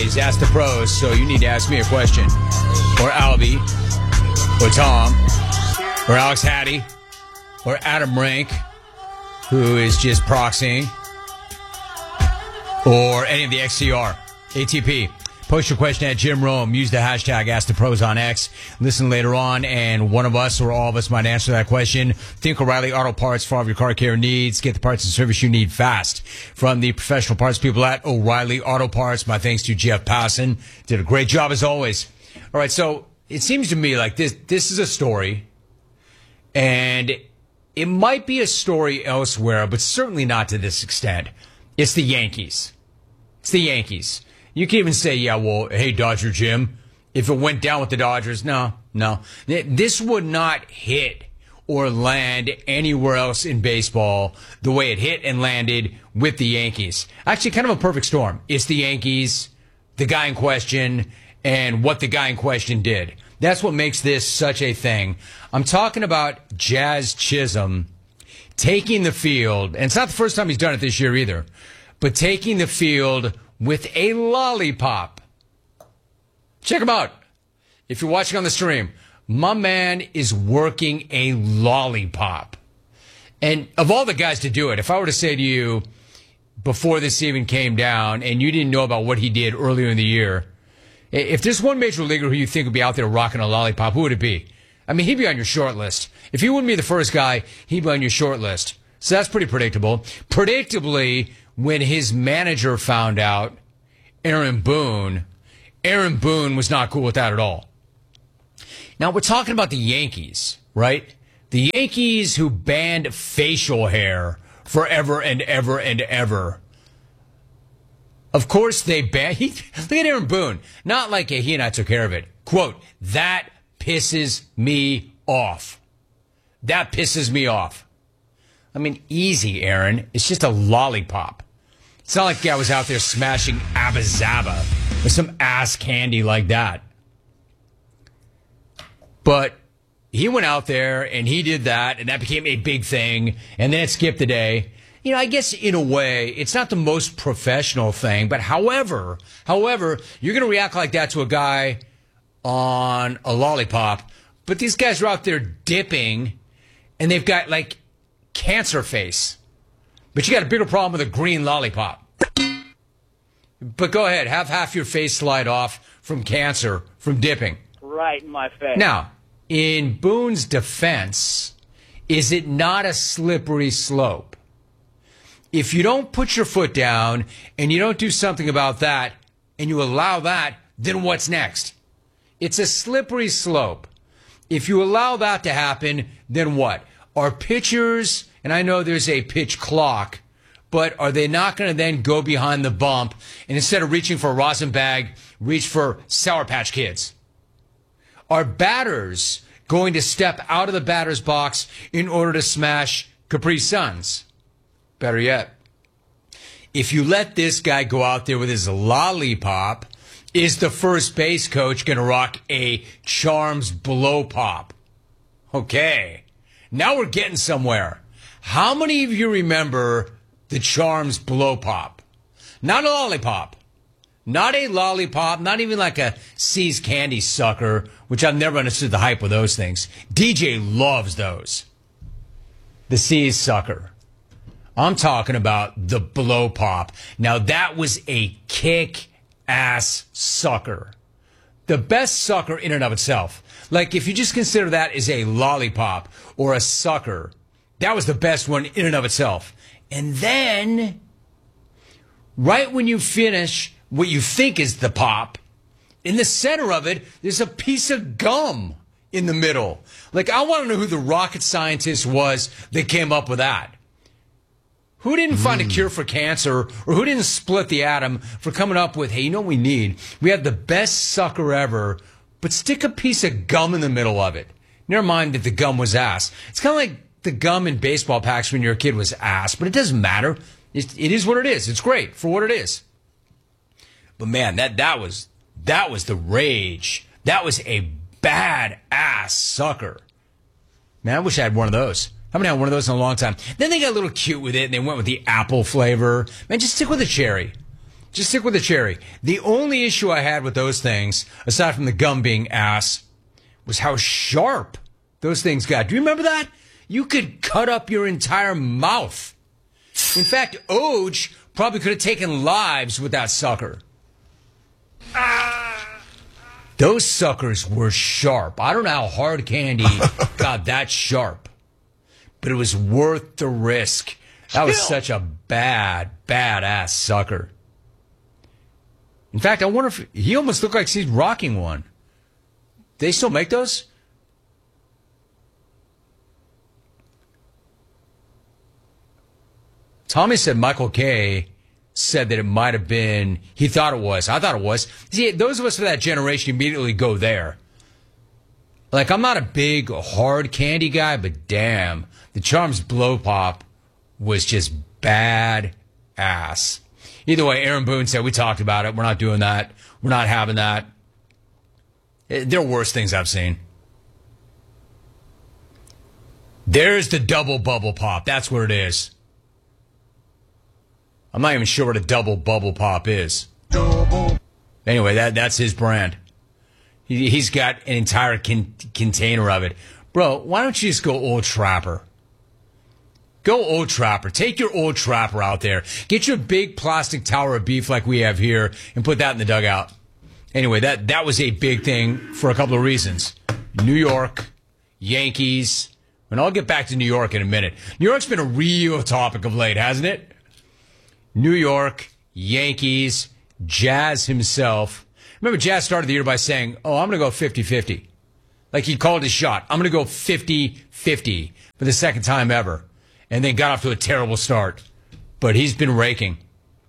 is Ask the Pros, so you need to ask me a question. Or Albie, or Tom, or Alex Hattie, or Adam Rank, who is just proxying, or any of the XCR, ATP. Post your question at Jim Rome. Use the hashtag AskThePros on X. Listen later on, and one of us or all of us might answer that question. Think O'Reilly Auto Parts for all of your car care needs. Get the parts and service you need fast from the professional parts people at O'Reilly Auto Parts. My thanks to Jeff Passan. Did a great job as always. All right, so it seems to me like this is a story, and it might be a story elsewhere, but certainly not to this extent. It's the Yankees. It's the Yankees. You can even say, yeah, well, hey, Dodger Jim, if it went down with the Dodgers, no. This would not hit or land anywhere else in baseball the way it hit and landed with the Yankees. Actually, kind of a perfect storm. It's the Yankees, the guy in question, and what the guy in question did. That's what makes this such a thing. I'm talking about Jazz Chisholm taking the field, and it's not the first time he's done it this year either, but taking the field with a lollipop. Check him out. If you're watching on the stream, my man is working a lollipop. And of all the guys to do it, if I were to say to you before this even came down and you didn't know about what he did earlier in the year, if there's one major leaguer who you think would be out there rocking a lollipop, who would it be? I mean, he'd be on your short list. If he wouldn't be the first guy, he'd be on your short list. So that's pretty predictable. Predictably, when his manager found out, Aaron Boone was not cool with that at all. Now, we're talking about the Yankees, right? The Yankees who banned facial hair forever and ever and ever. Of course, they banned... Look at Aaron Boone. Not like he and I took care of it. Quote, that pisses me off. That pisses me off. I mean, easy, Aaron. It's just a lollipop. It's not like I was out there smashing Abba Zaba or some ass candy like that. But he went out there and he did that, and that became a big thing, and then it skipped a day. You know, I guess in a way, it's not the most professional thing, but however, you're going to react like that to a guy on a lollipop, but these guys are out there dipping, and they've got, like, cancer face. But you got a bigger problem with a green lollipop. But go ahead, have half your face slide off from cancer, from dipping. Right in my face. Now, in Boone's defense, is it not a slippery slope? If you don't put your foot down and you don't do something about that and you allow that, then what's next? It's a slippery slope. If you allow that to happen, then what? Are pitchers... And I know there's a pitch clock, but are they not going to then go behind the bump and instead of reaching for a rosin bag, reach for Sour Patch Kids? Are batters going to step out of the batter's box in order to smash Capri Suns? Better yet, if you let this guy go out there with his lollipop, is the first base coach going to rock a Charms Blow Pop? Okay, now we're getting somewhere. How many of you remember the Charms Blow Pop? Not a lollipop. Not a lollipop. Not even like a See's Candy sucker, which I've never understood the hype with those things. DJ loves those. The See's sucker. I'm talking about the Blow Pop. Now, that was a kick-ass sucker. The best sucker in and of itself. Like, if you just consider that as a lollipop or a sucker, that was the best one in and of itself. And then, right when you finish what you think is the pop, in the center of it, there's a piece of gum in the middle. Like, I want to know who the rocket scientist was that came up with that. Who didn't find a cure for cancer, or who didn't split the atom for coming up with, hey, you know what we need? We have the best sucker ever, but stick a piece of gum in the middle of it. Never mind that the gum was ass. It's kind of like the gum in baseball packs when you're a kid was ass, but it doesn't matter. It is what it is. It's great for what it is. But man, that was the rage. That was a bad-ass sucker. Man, I wish I had one of those. I haven't had one of those in a long time. Then they got a little cute with it, and they went with the apple flavor. Man, just stick with the cherry. Just stick with the cherry. The only issue I had with those things, aside from the gum being ass, was how sharp those things got. Do you remember that? You could cut up your entire mouth. In fact, Oj probably could have taken lives with that sucker. Those suckers were sharp. I don't know how hard candy got that sharp, but it was worth the risk. That was such a badass sucker. In fact, I wonder if he almost looked like he's rocking one. They still make those? Tommy said Michael Kay said that it might have been, he thought it was. I thought it was. See, those of us of that generation immediately go there. Like, I'm not a big hard candy guy, but damn, the Charms Blow Pop was just bad ass. Either way, Aaron Boone said, we talked about it. We're not doing that. We're not having that. There are worse things I've seen. There's the double bubble pop. That's where it is. I'm not even sure what a double bubble pop is. Anyway, that's his brand. He's got an entire container of it. Bro, why don't you just go Old Trapper? Go Old Trapper. Take your Old Trapper out there. Get your big plastic tower of beef like we have here and put that in the dugout. Anyway, that was a big thing for a couple of reasons. New York, Yankees, and I'll get back to New York in a minute. New York's been a real topic of late, hasn't it? New York, Yankees, Jazz himself. Remember, Jazz started the year by saying, I'm going to go 50-50. Like he called his shot. I'm going to go 50-50 for the second time ever. And then got off to a terrible start. But he's been raking.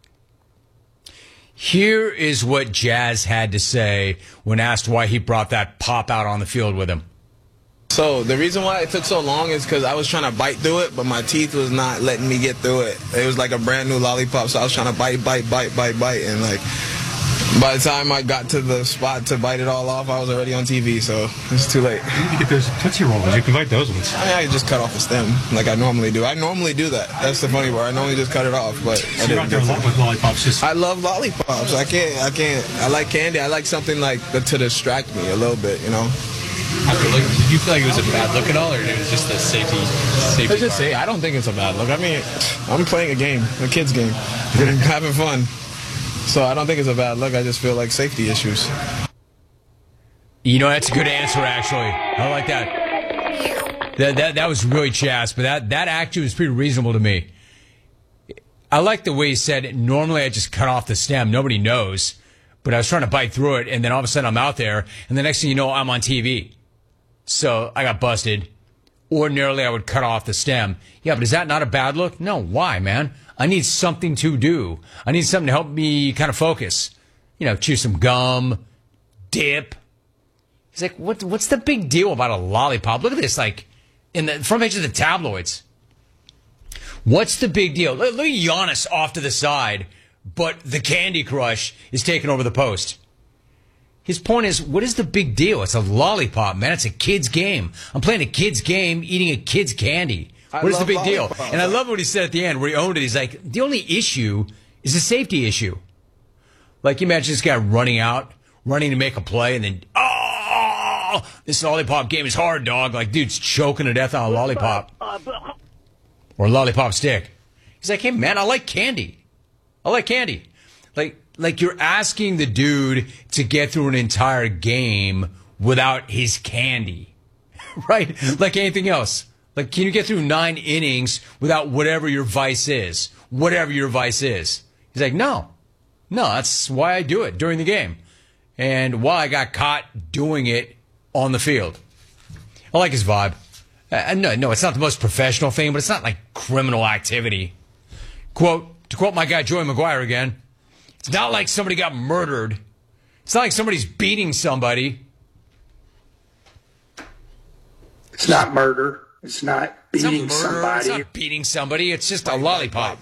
Here is what Jazz had to say when asked why he brought that pop out on the field with him. So the reason why it took so long is because I was trying to bite through it, but my teeth was not letting me get through it. It was like a brand new lollipop, so I was trying to bite, and like by the time I got to the spot to bite it all off, I was already on TV, so it's too late. You get those Tootsie Rolls. You can bite those ones. I mean, I just cut off the stem like I normally do. I normally do that. That's the funny part. I normally just cut it off, but so you're out there a lot with lollipops. Just... I love lollipops. I can't. I like candy. I like something like to distract me a little bit, you know. Did you feel like it was a bad look at all, or it was just a safety? Let's just say I don't think it's a bad look. I mean, I'm playing a game, a kid's game, having fun. So I don't think it's a bad look. I just feel like safety issues. You know, that's a good answer, actually. I like that. That was really Chaz, but that actually was pretty reasonable to me. I like the way he said it. Normally I just cut off the stem. Nobody knows. But I was trying to bite through it, and then all of a sudden I'm out there, and the next thing you know, I'm on TV. So I got busted. Ordinarily, I would cut off the stem. Yeah, but is that not a bad look? No, why, man? I need something to do. I need something to help me kind of focus. You know, chew some gum, dip. He's like, what's the big deal about a lollipop? Look at this, like, in the front page of the tabloids. What's the big deal? Look at Giannis off to the side, but the Candy Crush is taking over the post. His point is, what is the big deal? It's a lollipop, man. It's a kid's game. I'm playing a kid's game, eating a kid's candy. What is the big deal? And I love what he said at the end where he owned it. He's like, the only issue is a safety issue. Like, you imagine this guy running to make a play, and then, this lollipop game is hard, dog. Like, dude's choking to death on a lollipop. Or a lollipop stick. He's like, hey, man, I like candy. Like you're asking the dude to get through an entire game without his candy, right? Like anything else. Like, can you get through 9 innings without whatever your vice is? He's like, no, that's why I do it during the game. And why I got caught doing it on the field. I like his vibe. No, it's not the most professional thing, but it's not like criminal activity. To quote my guy Joey Maguire again, it's not like somebody got murdered. It's not like somebody's beating somebody. It's not murder. It's not beating somebody. It's not beating somebody. It's just a lollipop.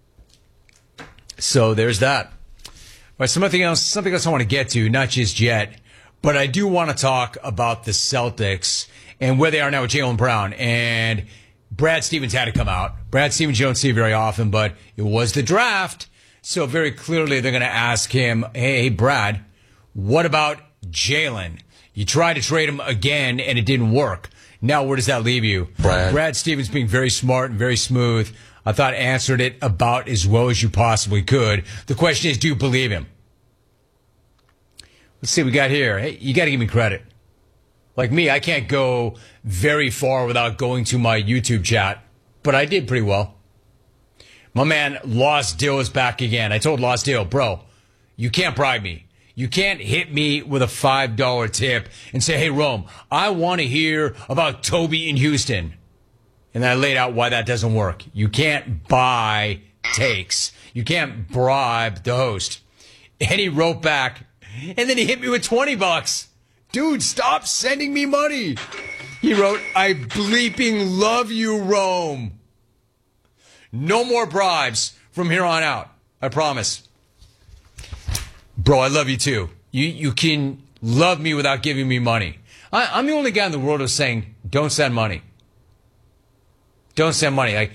So there's that. All right, something else I want to get to, not just yet, but I do want to talk about the Celtics and where they are now with Jaylen Brown. And Brad Stevens had to come out. Brad Stevens you don't see very often, but it was the draft. So very clearly they're going to ask him, hey, Brad, what about Jalen? You tried to trade him again and it didn't work. Now where does that leave you? Brad Stevens being very smart and very smooth, I thought answered it about as well as you possibly could. The question is, do you believe him? Let's see what we got here. Hey, you got to give me credit. Like me, I can't go very far without going to my YouTube chat, but I did pretty well. My man Lost Dill is back again. I told Lost Dill, bro, you can't bribe me. You can't hit me with a $5 tip and say, hey, Rome, I want to hear about Toby in Houston. And I laid out why that doesn't work. You can't buy takes. You can't bribe the host. And he wrote back, and then he hit me with $20. Dude, stop sending me money. He wrote, I bleeping love you, Rome. No more bribes from here on out. I promise. Bro, I love you too. You can love me without giving me money. I'm the only guy in the world who's saying, don't send money. Don't send money. Like,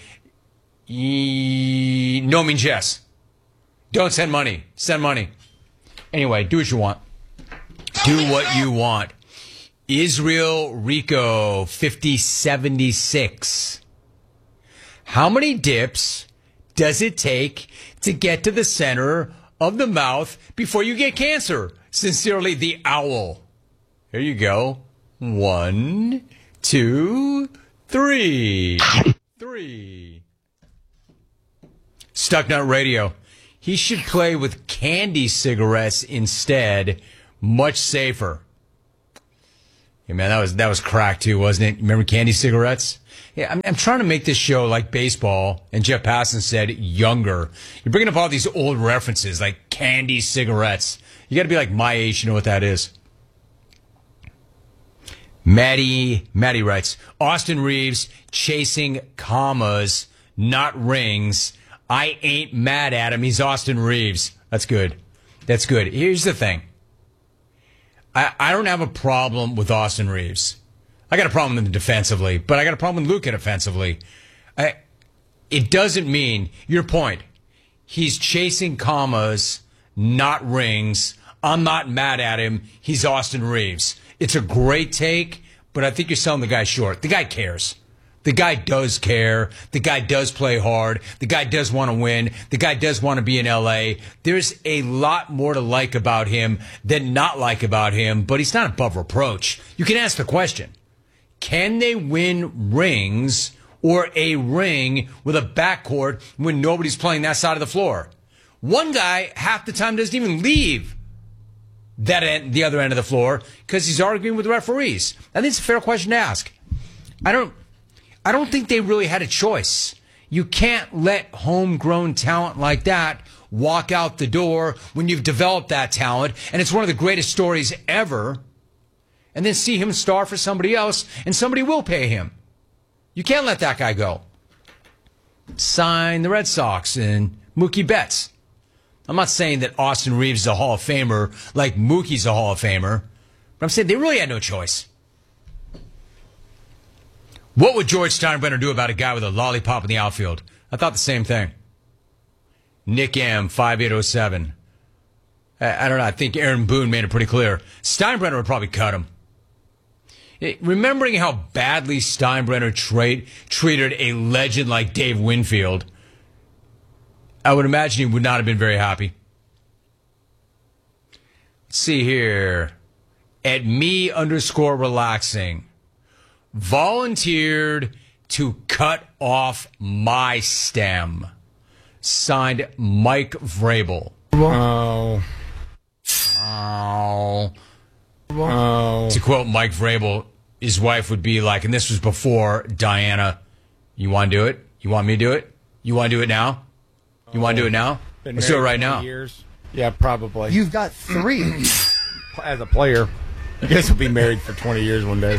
no means yes. Don't send money. Send money. Anyway, do what you want. Do what you want. Israel Rico 5076. How many dips does it take to get to the center of the mouth before you get cancer? Sincerely, the owl. Here you go. 1, 2, 3. 3. Stucknut Radio. He should play with candy cigarettes instead. Much safer. Hey man, that was crack too, wasn't it? Remember candy cigarettes? Yeah, I'm trying to make this show like baseball, and Jeff Passan said younger. You're bringing up all these old references like candy cigarettes. You got to be like my age to know what that is. Maddie writes, Austin Reeves chasing commas, not rings. I ain't mad at him. He's Austin Reeves. That's good. That's good. Here's the thing. I don't have a problem with Austin Reeves. I got a problem with him defensively, but I got a problem with Luka defensively. It doesn't mean, your point, he's chasing commas, not rings. I'm not mad at him. He's Austin Reeves. It's a great take, but I think you're selling the guy short. The guy cares. The guy does care. The guy does play hard. The guy does want to win. The guy does want to be in L.A. There's a lot more to like about him than not like about him, but he's not above reproach. You can ask the question, can they win rings or a ring with a backcourt when nobody's playing that side of the floor? One guy half the time doesn't even leave the other end of the floor because he's arguing with the referees. I think it's a fair question to ask. I don't think they really had a choice. You can't let homegrown talent like that walk out the door when you've developed that talent, and it's one of the greatest stories ever, and then see him star for somebody else, and somebody will pay him. You can't let that guy go. Sign the Red Sox and Mookie Betts. I'm not saying that Austin Reeves is a Hall of Famer like Mookie's a Hall of Famer, but I'm saying they really had no choice. What would George Steinbrenner do about a guy with a lollipop in the outfield? I thought the same thing. Nick M, 5807. I don't know. I think Aaron Boone made it pretty clear. Steinbrenner would probably cut him. Remembering how badly Steinbrenner treated a legend like Dave Winfield, I would imagine he would not have been very happy. Let's see here. At me_relaxing. Volunteered to cut off my stem. Signed Mike Vrabel. Oh. To quote Mike Vrabel, his wife would be like, and this was before Diana, you want to do it? You want me to do it? You want to do it now? You want to do it now? Let's do it right now. Years. Yeah, probably. You've got 3. As a player, you guys will be married for 20 years one day.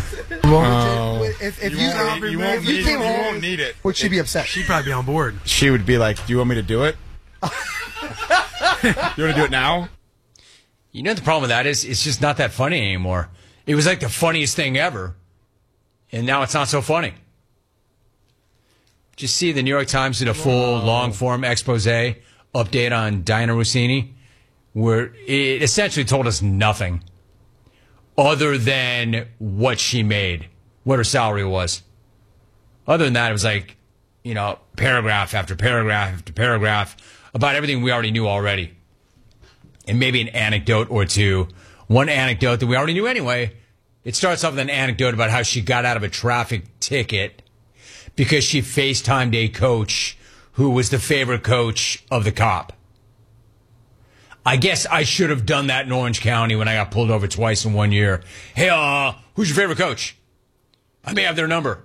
If you came home, won't need it. would she be upset? She'd probably be on board. She would be like, do you want me to do it? You want to do it now? You know the problem with that is it's just not that funny anymore. It was like the funniest thing ever, and now it's not so funny. Just see the New York Times did a full long-form expose update on Diana Rossini, where it essentially told us nothing other than what she made, what her salary was. Other than that, it was like, paragraph after paragraph after paragraph about everything we already knew already. And maybe an anecdote or two. One anecdote that we already knew anyway. It starts off with an anecdote about how she got out of a traffic ticket because she FaceTimed a coach who was the favorite coach of the cop. I guess I should have done that in Orange County when I got pulled over twice in 1 year. Hey, who's your favorite coach? I may have their number.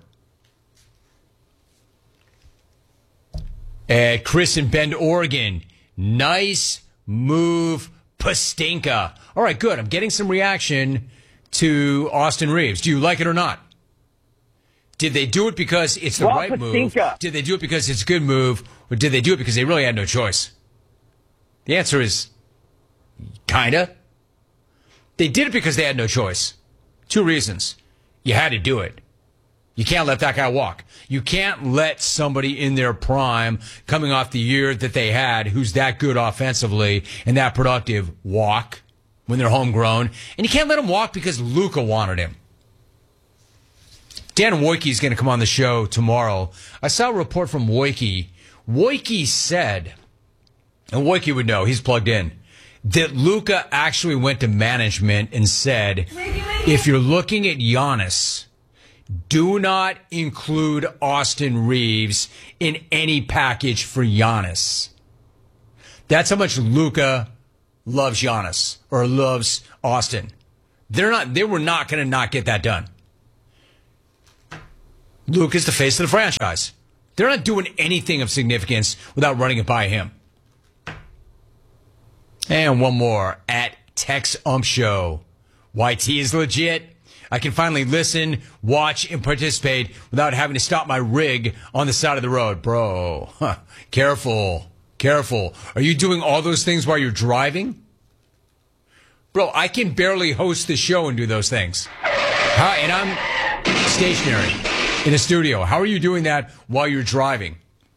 Chris in Bend, Oregon. Nice move, Pastinka. All right, good. I'm getting some reaction to Austin Reeves. Do you like it or not? Did they do it because it's the right move? Did they do it because it's a good move? Or did they do it because they really had no choice? The answer is kinda. They did it because they had no choice. 2 reasons. You had to do it. You can't let that guy walk. You can't let somebody in their prime, coming off the year that they had, who's that good offensively and that productive, walk when they're homegrown. And you can't let him walk because Luka wanted him. Dan Wojcicki is going to come on the show tomorrow. I saw a report from Wojcicki. Wojcicki said, and Wojcicki would know, he's plugged in, that Luka actually went to management and said, if you're looking at Giannis, do not include Austin Reeves in any package for Giannis. That's how much Luka loves Giannis or loves Austin. They were not going to not get that done. Luka's the face of the franchise. They're not doing anything of significance without running it by him. And one more at Tex Ump Show. YT is legit. I can finally listen, watch, and participate without having to stop my rig on the side of the road. Bro, careful. Are you doing all those things while you're driving? Bro, I can barely host the show and do those things. And I'm stationary in a studio. How are you doing that while you're driving?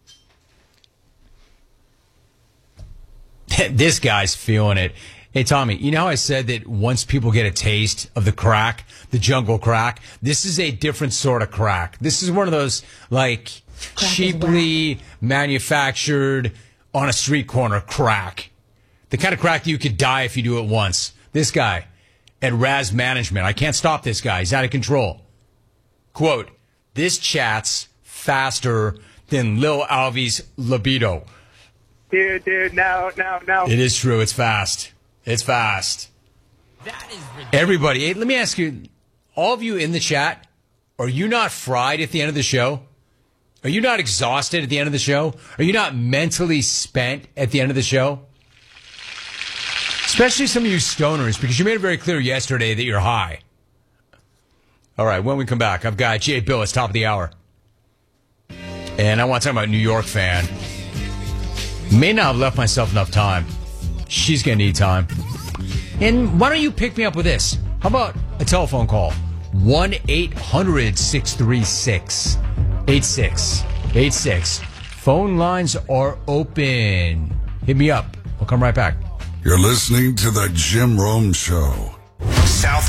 This guy's feeling it. Hey, Tommy, you know how I said that once people get a taste of the crack, the jungle crack, this is a different sort of crack. This is one of those, like, cheaply manufactured on a street corner crack. The kind of crack that you could die if you do it once. This guy at Raz Management, I can't stop this guy. He's out of control. Quote, this chat's faster than Lil Alvy's libido. Dude, no. It is true. It's fast. It's fast. That is ridiculous. Everybody, hey, let me ask you, all of you in the chat, are you not fried at the end of the show? Are you not exhausted at the end of the show? Are you not mentally spent at the end of the show? Especially some of you stoners, because you made it very clear yesterday that you're high. All right, when we come back, I've got Jay Bill. It's top of the hour. And I want to talk about New York fan. May not have left myself enough time. She's going to need time. And why don't you pick me up with this? How about a telephone call? 1-800-636-8686. Phone lines are open. Hit me up. We'll come right back. You're listening to The Jim Rome Show. South